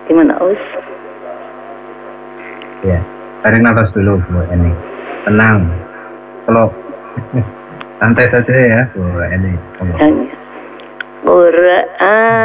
Gimana, Us? Ya, tarik nafas dulu Bu Eni. Tenang. Kalau santai saja ya Bu Eni. Quran